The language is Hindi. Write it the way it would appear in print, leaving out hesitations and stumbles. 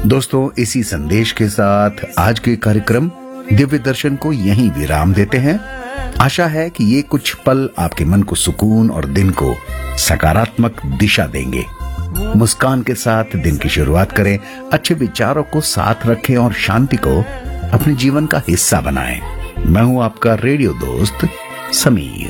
दोस्तों, इसी संदेश के साथ आज के कार्यक्रम दिव्य दर्शन को यहीं विराम देते हैं। आशा है कि ये कुछ पल आपके मन को सुकून और दिन को सकारात्मक दिशा देंगे। मुस्कान के साथ दिन की शुरुआत करें, अच्छे विचारों को साथ रखें और शांति को अपने जीवन का हिस्सा बनाएं। मैं हूं आपका रेडियो दोस्त समीर।